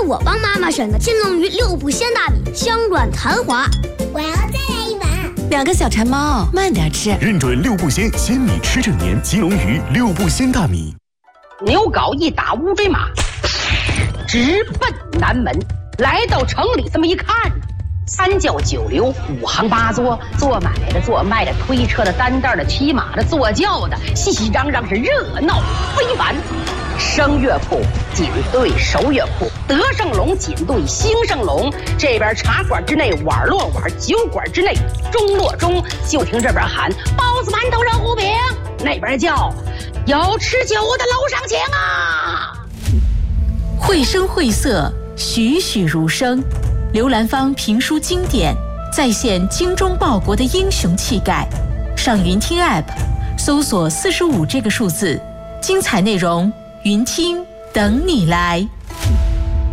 我帮妈妈选的金龙鱼6步鲜大米，香软弹滑。 我要再来一碗。 2个小馋猫，慢点吃。 认准6步鲜，鲜米吃整年。金龙鱼6步鲜大米。 牛皋一打乌骓马，直奔南门。来到城里，这么一看，3教9流5行8作，做买的、做卖的、推车的、担担的、骑马的、坐轿的，熙熙攘攘，是热闹非凡。声乐铺紧对手乐铺，德胜龙紧对兴盛龙。这边茶馆之内碗落碗，酒馆之内盅落盅。就听这边喊包子、馒头、肉糊饼，那边叫有吃酒的楼上请啊！ 绘声绘色，栩栩如生。刘兰芳评书经典，再现精忠报国的英雄气概。上云听 App 搜索45这个数字，精彩内容云听等你来。